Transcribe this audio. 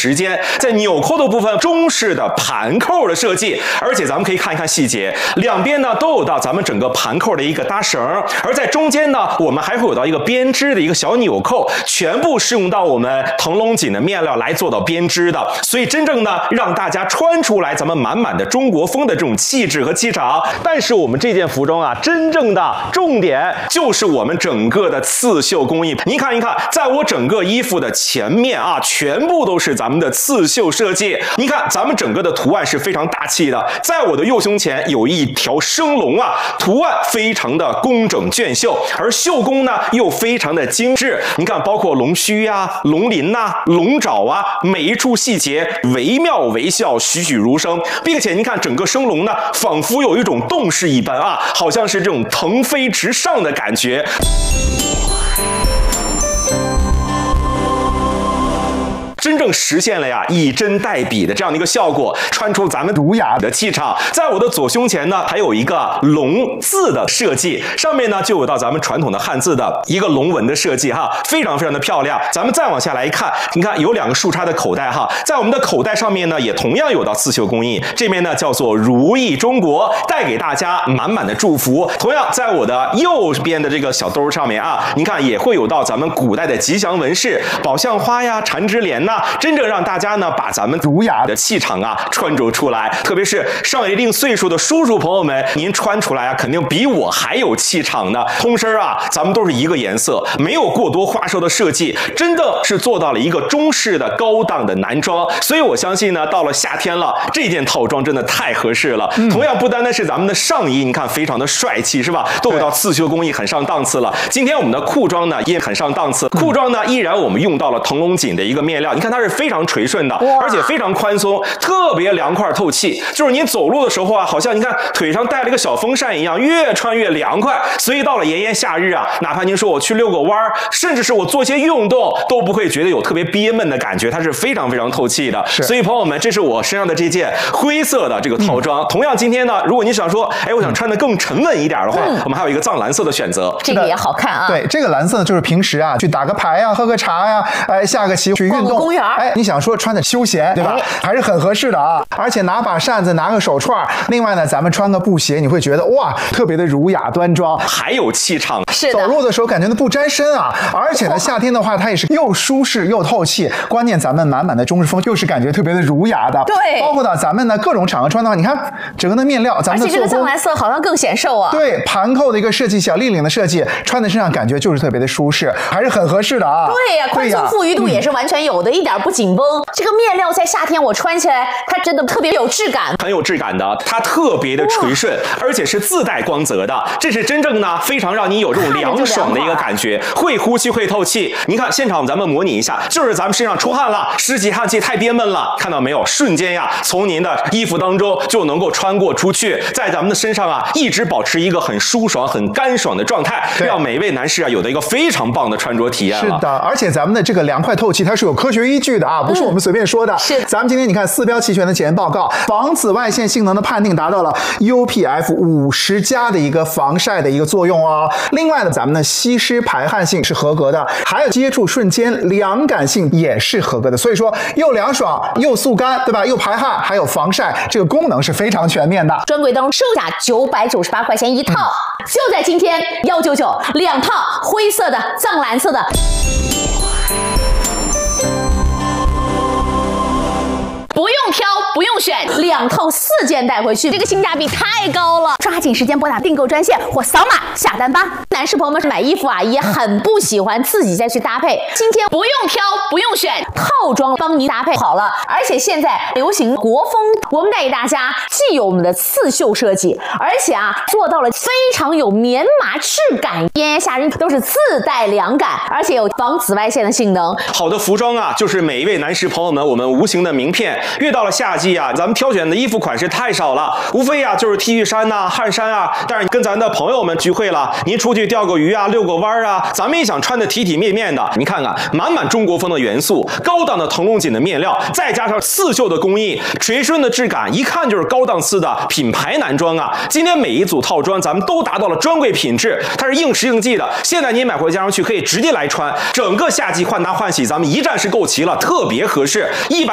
时间。在纽扣的部分，中式的盘扣的设计，而且咱们可以看一看细节，两边呢都有到咱们整个盘扣的一个搭绳，而在中间呢，我们还会有到一个编织的一个小纽扣，全部是用到我们腾龙锦的面料来做到编织的，所以真正呢让大家穿出来咱们满满的中国风的这种气质和气场。但是我们这件服装啊，真正的重点就是我们整个的刺绣工艺。您看一看，在我整个衣服的前面啊，全部都是咱们的刺绣设计。您看，咱们整个的图案是非常大气的。在我的右胸前有一条生龙啊，图案非常的工整隽秀，而绣工呢又非常的精致。您看，包括龙须啊、龙鳞呐、龙爪啊，每一处细节惟妙惟肖，栩栩如生，并且您看整个生龙呢，仿佛有一种动势一般啊，好像是这种腾飞直上的感觉。真正实现了呀以真代笔的这样的一个效果，穿出咱们儒雅的气场。在我的左胸前呢，还有一个龙字的设计，上面呢就有到咱们传统的汉字的一个龙纹的设计哈，非常非常的漂亮。咱们再往下来一看，你看有两个竖插的口袋哈，在我们的口袋上面呢，也同样有到刺绣工艺，这边呢叫做如意中国，带给大家满满的祝福。同样，在我的右边的这个小兜上面啊，您看也会有到咱们古代的吉祥纹饰，宝相花呀、缠枝莲呐。真正让大家呢把咱们儒雅的气场啊穿着出来，特别是上了一定岁数的叔叔朋友们，您穿出来啊肯定比我还有气场呢。通身啊，咱们都是一个颜色，没有过多花哨的设计，真的是做到了一个中式的高档的男装。所以我相信呢，到了夏天了，这件套装真的太合适了。同样不单单是咱们的上衣，你看非常的帅气是吧？都有到刺绣工艺很上档次了。今天我们的裤装呢也很上档次，裤装呢依然我们用到了腾龙锦的一个面料，你看它是非常垂顺的，而且非常宽松，特别凉快透气。就是您走路的时候啊，好像你看腿上带了一个小风扇一样，越穿越凉快。所以到了炎炎夏日啊，哪怕您说我去遛个弯儿，甚至是我做些运动，都不会觉得有特别憋闷的感觉，它是非常非常透气的。所以朋友们，这是我身上的这件灰色的这个套装。同样今天呢，如果你想说，哎，我想穿得更沉稳一点的话，我们还有一个藏蓝色的选择， 这个也好看啊。 对，这个蓝色呢，就是平时啊去打个牌呀、喝个茶呀、下个棋去运动， 公园， 你想说穿的休闲，对吧？还是很合适的啊。而且拿把扇子，拿个手串，另外呢，咱们穿个布鞋，你会觉得哇，特别的儒雅端庄， 还有气场。 是的， 走路的时候感觉不沾身啊。而且呢，夏天的话，它也是又舒适又透气。关键咱们满满的中式风，又是感觉特别的儒雅的。 对， 包括呢，咱们呢各种场合穿的话，你看整个的面料，咱们的而且这个藏蓝色好像更显瘦啊。 对，盘扣的一个设计，小立领的设计，穿在身上感觉就是特别的舒适，还是很合适的啊。 对呀，宽松富裕度也是完全有的，一点不紧绷。这个面料在夏天我穿起来，它真的特别有质感， 很有质感的，它特别的垂顺，而且是自带光泽的，这是真正呢非常让你有这种凉爽的一个感觉，会呼吸会透气。你看现场咱们模拟一下，就是咱们身上出汗了，湿气汗气太憋闷了，看到没有？瞬间呀，从您的衣服当中就能够穿过出去，在咱们的身上啊一直保持一个很舒爽、很干爽的状态，让每一位男士啊有的一个非常棒的穿着体验了。 是的，而且咱们的这个凉快透气，它是有科学依据的啊，不是我们随便说的。 是， 咱们今天你看四标齐全的检验报告，防紫外线性能的判定达到了 UPF50+ 的一个防晒的一个作用哦。另外呢，咱们的吸湿排汗性是合格的，还有接触瞬间凉感性也是合格的。所以说又凉爽又速干，对吧？又排汗，还有防晒，这个功能是非常全面的。 专柜当中售价998块钱一套，就在今天199两套灰色的、藏蓝色的。不用挑，不用选，两套4件带回去，这个性价比太高了！抓紧时间拨打订购专线或扫码下单吧。男士朋友们买衣服啊，也很不喜欢自己再去搭配，今天不用挑，不用选，套装帮您搭配好了。而且现在流行国风，我们带给大家既有我们的刺绣设计，而且啊做到了非常有棉麻质感，炎炎夏日都是自带凉感，而且有防紫外线的性能。 好的服装啊，就是每一位男士朋友们我们无形的名片。越到了夏季啊，咱们挑选的衣服款式太少了，无非啊就是 T 恤衫呐、汗衫啊。但是跟咱的朋友们聚会了，您出去钓个鱼啊、遛个弯啊，咱们也想穿得体体面面的。你看看，满满中国风的元素，高档的腾龙锦的面料，再加上刺绣的工艺，垂顺的质感，一看就是高档次的品牌男装啊。今天每一组套装咱们都达到了专柜品质，它是应时应季的。现在您买回家上去可以直接来穿，整个夏季换搭换洗咱们一站式购齐了，特别合适。100